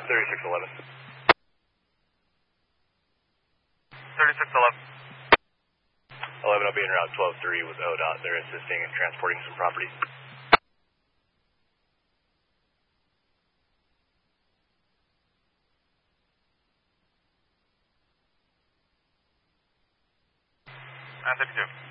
3611. 3611. 11 will be in route 12-3 with ODOT. They're assisting in transporting some property. And 32.